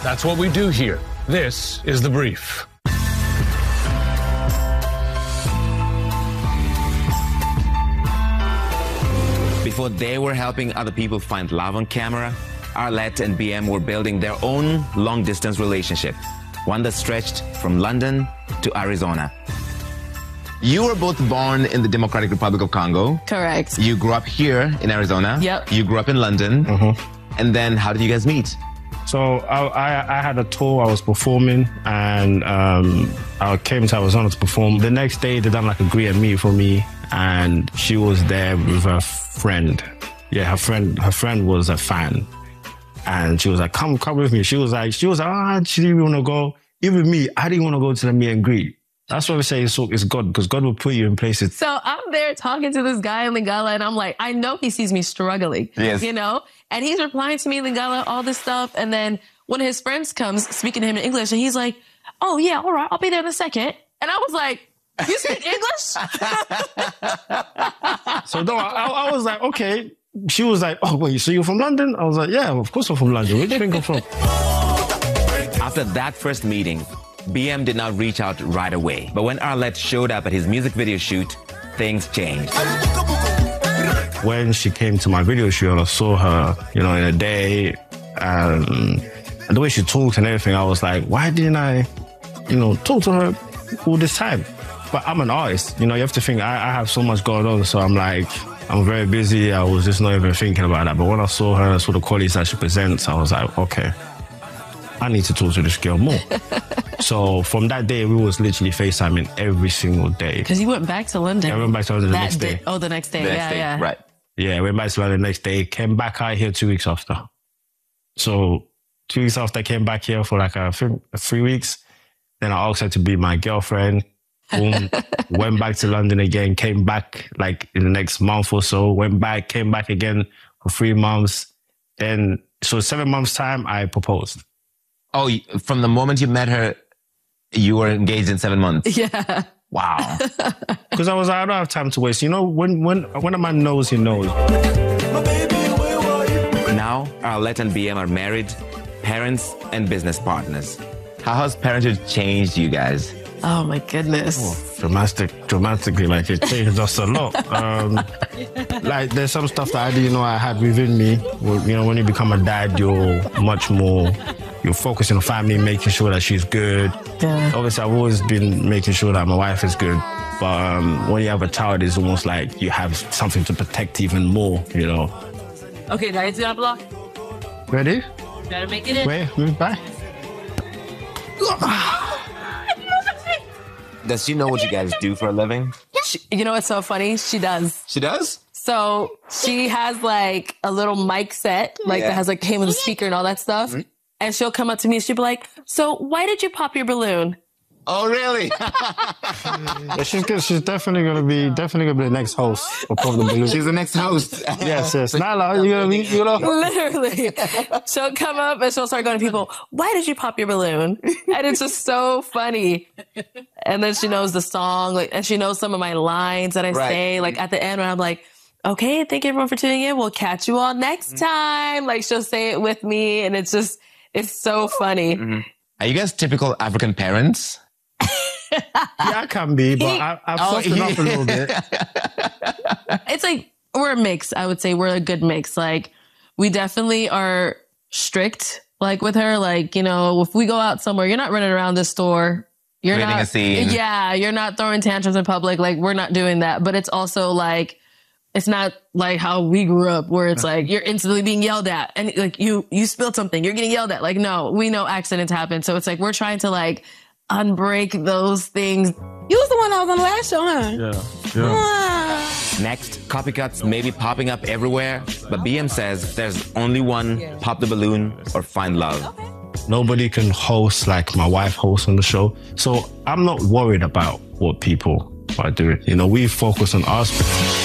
That's what we do here. This is The Brief. Before they were helping other people find love on camera, Arlette and BM were building their own long-distance relationship, one that stretched from London to Arizona. You were both born in the Democratic Republic of Congo. Correct. You grew up here in Arizona. Yep. You grew up in London. And then how did you guys meet? So I had a tour, I was performing, and I came to Arizona to perform. The next day, they done like a greet and meet for me, and she was there with her friend. Yeah, her friend was a fan. And she was like, come with me. She was like, she didn't want to go. Even me, I didn't want to go to the meet and greet. That's why we say it's God, because God will put you in places. So I'm there talking to this guy in Lingala, and I'm like, I know he sees me struggling, you know? And he's replying to me in Lingala, all this stuff. And then one of his friends comes speaking to him in English, and he's like, oh, yeah, all right, I'll be there in a second. And I was like, you speak English? So no, I was like, okay. She was like, oh, wait, so you're from London? I was like, yeah, of course I'm from London. Where do you think I'm from? After that first meeting, BM did not reach out right away. But when Arlette showed up at his music video shoot, things changed. When she came to my video shoot, I saw her, in a day, and the way she talked and everything, I was like, why didn't I, talk to her all this time? But I'm an artist, you have to think I have so much going on, so I'm like, I'm very busy. I was just not even thinking about that. But when I saw her, I saw the qualities that she presents, I was like, okay, I need to talk to this girl more. So from that day, we was literally FaceTiming every single day. Because you went back to London. Yeah, I went back to London the next day. Oh, the next day. Yeah. Right. Yeah, I went back to London the next day, came back out here 2 weeks after. So 2 weeks after, I came back here for like 3 weeks. Then I asked her to be my girlfriend. Boom. Went back to London again, came back like in the next month or so, went back, came back again for 3 months. Then, so 7 months time, I proposed. Oh, from the moment you met her, you were engaged in 7 months? Yeah. Wow. Because I was like, I don't have time to waste. When a man knows, he knows. Now, Arlette and BM are married, parents, and business partners. How has parenthood changed you guys? Oh, my goodness. Dramatically, like it changed us a lot. Like there's some stuff that I didn't know I had within me. When you become a dad, you're focusing on family, making sure that she's good. Yeah. Obviously, I've always been making sure that my wife is good. But when you have a child, it's almost like you have something to protect even more, Okay, guys, you block. Ready? Gotta make it in. Wait, move back. Does she know what you guys do for a living? You know what's so funny? She does. She does? So she has like a little mic set, that has like came with a speaker and all that stuff. Mm-hmm. And she'll come up to me and she'll be like, so why did you pop your balloon? Oh, really? Yeah, she's definitely gonna be the next host of Pop the Balloon. She's the next host. Yes. Nyla, you gonna be, Literally. She'll come up and she'll start going to people, why did you pop your balloon? And it's just so funny. And then she knows the song, and she knows some of my lines that I say, at the end when I'm like, okay, thank you everyone for tuning in. We'll catch you all next time. She'll say it with me, and it's so funny. Mm-hmm. Are you guys typical African parents? Yeah, I can be, but I've softened up a little bit. It's we're a mix, I would say. We're a good mix. We definitely are strict, with her. If we go out somewhere, you're not running around the store. You're creating a scene. Yeah, you're not throwing tantrums in public. We're not doing that. But it's also it's not like how we grew up where it's you're instantly being yelled at and you spilled something, you're getting yelled at. No, we know accidents happen. So it's we're trying to unbreak those things. You was the one that was on the last show, huh? Yeah. Next, copycats may be popping up everywhere, but BM says there's only one: pop the balloon or find love. Nobody can host like my wife hosts on the show. So I'm not worried about what people are doing. We focus on us.